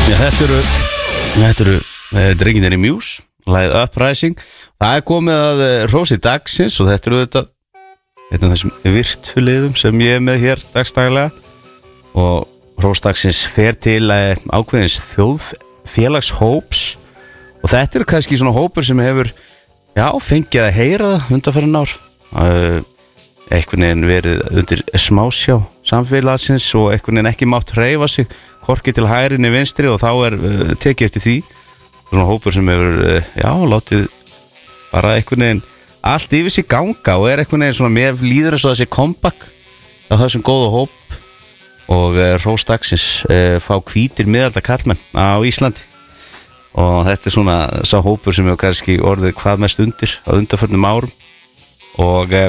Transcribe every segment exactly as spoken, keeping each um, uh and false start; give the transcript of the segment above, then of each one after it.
Já, þetta eru, þetta eru uh, drenginir í Muse, lagið Uprising. Það er komið að uh, hrósi dagsins og þetta eru þetta einn af þessum virtuliðum sem ég er með hér dagstaglega. Og hrós dagsins fer til uh, ákveðins þjóðfélagshóps og þetta eru kannski svona hópur sem hefur, já, fengið að heyra það undanfarin ár. Uh, einhvern veginn verið undir smásjá samfélagsins og einhvern veginn ekki mátt hreyfa sig hvorki til hægri niður vinstri og þá er uh, tekið eftir því svona hópur sem hefur, uh, já, látið bara einhvern veginn allt yfir sig ganga og er einhvern veginn svona mér líður þess að þessi comeback á þessum góða hóp og uh, hrós dagsins uh, fá hvítir miðalda kallmenn á Íslandi og þetta er svona sá hópur sem hefur kannski orðið hvað mest undir á undanförnum árum og uh,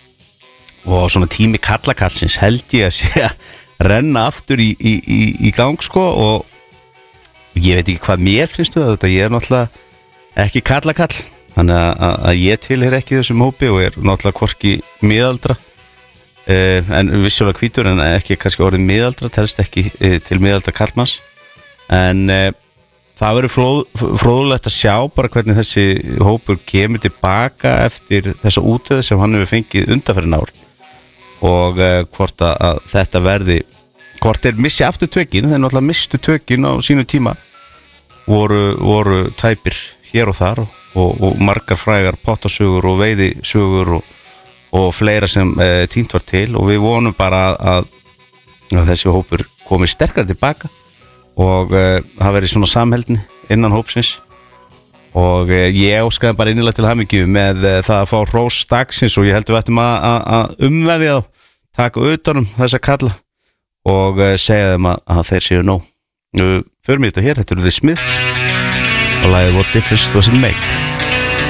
og svona tími kallakallsins held ég að sé að renna aftur í, í, í, í gang sko og ég veit ekki hvað mér finnst þú þetta, ég er náttúrulega ekki kallakall þannig að, að ég tilheyr ekki þessum hópi og er náttúrulega hvorki miðaldra uh, en vissulega hvítur en ekki kannski orðið miðaldra telst ekki uh, til miðaldra kallmanns en uh, það verður fróð, fróðlegt að sjá bara hvernig þessi hópur kemur tilbaka eftir þessa útöðu sem hann hefur fengið undanfarin ár og uh, hvort að, að þetta verði hvort þeir missi aftur tökin þeir náttúrulega mistu tökin á sínu tíma voru, voru tæpir hér og þar og, og, og margar frægar pottasögur og veiðisögur og, og fleira sem uh, tínt var til og við vonum bara að, að þessi hópur komi sterkar tilbaka og uh, það verið svona samheldni innan hópsins og uh, ég óskaði bara innilega til hamingju með uh, það að fá hrós dagsins og ég heldur við ættum að, að, að umvefja þá taka utanum þessa kalla og uh, segja þeim að, að þeir séu nóg. Förum við þetta hér, þetta eru The Smiths og lagið What Difference Does It Make.